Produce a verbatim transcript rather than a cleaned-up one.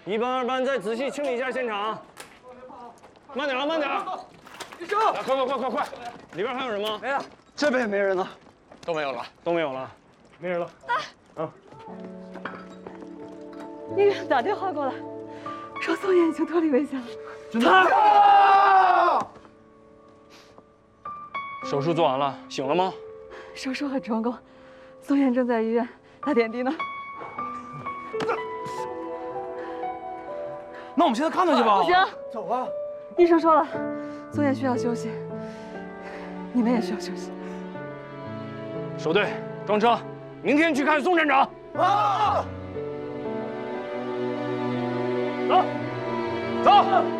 一班、二班再仔细清理一下现场。慢点啊，慢点！医生，来，快快快快快！里边还有人吗？ 没了，这边也没人了， 都没有了，都没有了，没人了。啊！啊！ 医院打电话过来，说宋燕已经脱离危险了。 真的？啊！手术做完了，醒了吗？ 手术很成功，宋燕正在医院打点滴呢。 那我们现在看看去吧。 不行， 走啊！ 医生说了，宋燕需要休息，你们也需要休息。 守队，装车，明天去看宋站长。啊！走，走。